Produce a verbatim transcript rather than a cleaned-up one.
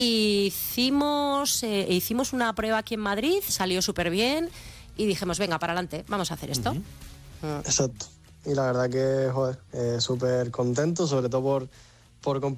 Hicimos, eh, hicimos una prueba aquí en Madrid, salió súper bien y dijimos, venga, para adelante, vamos a hacer esto. Uh-huh. Uh. Exacto. Y la verdad que, joder, eh, súper contento, sobre todo por, por competir.